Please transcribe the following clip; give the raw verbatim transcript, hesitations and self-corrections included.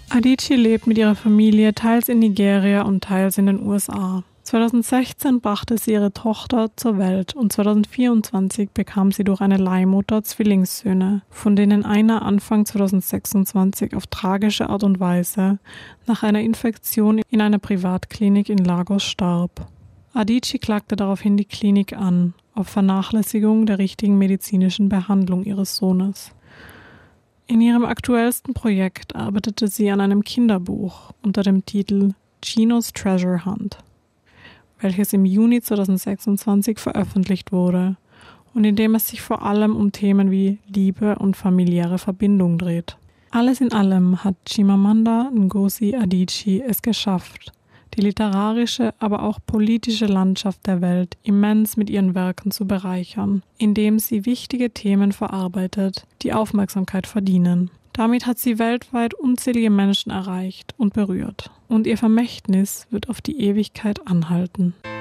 Adichie lebt mit ihrer Familie teils in Nigeria und teils in den U S A. zweitausendsechzehn brachte sie ihre Tochter zur Welt und zweitausendvierundzwanzig bekam sie durch eine Leihmutter Zwillingssöhne, von denen einer Anfang zweitausendsechsundzwanzig auf tragische Art und Weise nach einer Infektion in einer Privatklinik in Lagos starb. Adichie klagte daraufhin die Klinik an, auf Vernachlässigung der richtigen medizinischen Behandlung ihres Sohnes. In ihrem aktuellsten Projekt arbeitete sie an einem Kinderbuch unter dem Titel Chinos Treasure Hunt, welches im Juni zweitausendsechsundzwanzig veröffentlicht wurde und in dem es sich vor allem um Themen wie Liebe und familiäre Verbindung dreht. Alles in allem hat Chimamanda Ngozi Adichie es geschafft, die literarische, aber auch politische Landschaft der Welt immens mit ihren Werken zu bereichern, indem sie wichtige Themen verarbeitet, die Aufmerksamkeit verdienen. Damit hat sie weltweit unzählige Menschen erreicht und berührt. Und ihr Vermächtnis wird auf die Ewigkeit anhalten.